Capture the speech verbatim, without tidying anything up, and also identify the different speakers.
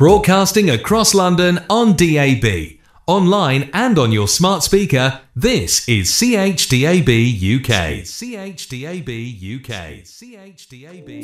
Speaker 1: Broadcasting across London on D A B, online and on your smart speaker, this is C H D A B U K. C H D A B U K. C H D A B.